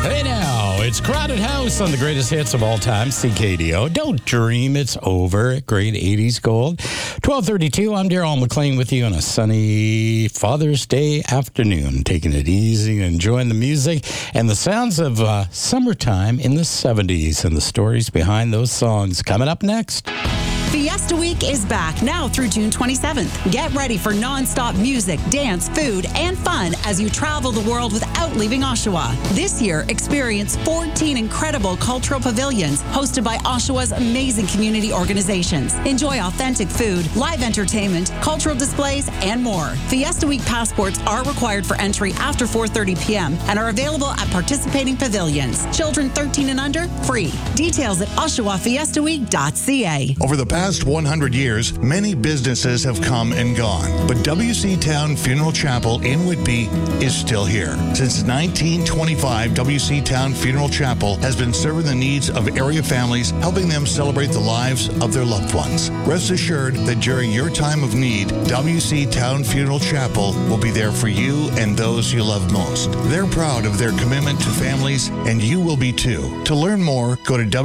Hey now, it's Crowded House on the greatest hits of all time, CKDO. Don't dream it's over. Great 80s gold. 12:32, I'm Daryl McLean with you on a sunny Father's Day afternoon. Taking it easy and enjoying the music and the sounds of summertime in the 70s and the stories behind those songs. Coming up next. Fiesta Week is back now through June 27th. Get ready for nonstop music, dance, food, and fun as you travel the world without leaving Oshawa. This year, experience 14 incredible cultural pavilions hosted by Oshawa's amazing community organizations. Enjoy authentic food, live entertainment, cultural displays, and more. Fiesta Week passports are required for entry after 4:30 p.m. and are available at participating pavilions. Children 13 and under, free. Details at oshawafiestaweek.ca. Over the past 100 years, many businesses have come and gone, but WC Town Funeral Chapel in Whitby is still here. Since 1925, WC Town Funeral Chapel has been serving the needs of area families, helping them celebrate the lives of their loved ones. Rest assured that during your time of need, WC Town Funeral Chapel will be there for you and those you love most. They're proud of their commitment to families, and you will be too. To learn more, go to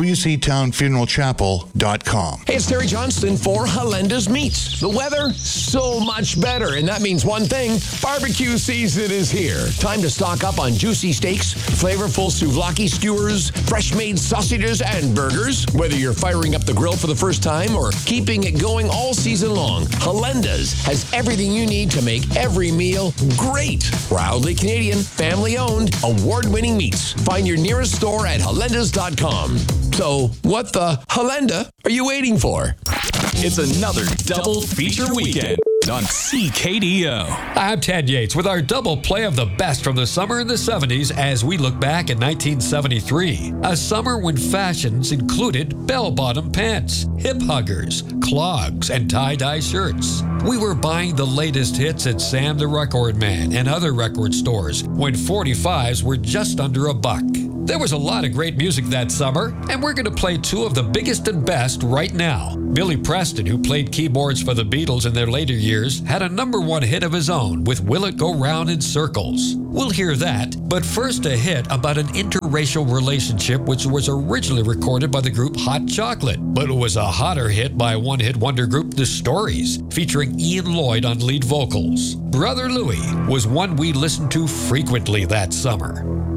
wctownfuneralchapel.com. Hey, it's Terry Johnston for Halenda's Meats. The weather, so much better, and that means one thing, barbecue season is here. Time to stock up on juicy steaks, flavorful souvlaki skewers, fresh-made sausages, and burgers. Whether you're firing up the grill for the first time or keeping it going all season long, Halenda's has everything you need to make every meal great. Proudly Canadian, family-owned, award-winning meats. Find your nearest store at halendas.com. So, what the Halenda are you waiting for? It's another double feature weekend on CKDO. I'm Ted Yates with our double play of the best from the summer in the 70s as we look back at 1973. A summer when fashions included bell-bottom pants, hip huggers, clogs, and tie-dye shirts. We were buying the latest hits at Sam the Record Man and other record stores when 45s were just under $1. There was a lot of great music that summer, and we're going to play two of the biggest and best right now. Billy Preston, who played keyboards for the Beatles in their later years, had a #1 hit of his own with Will It Go Round in Circles. We'll hear that, but first a hit about an interracial relationship which was originally recorded by the group Hot Chocolate, but it was a hotter hit by one-hit wonder group The Stories, featuring Ian Lloyd on lead vocals. Brother Louie was one we listened to frequently that summer.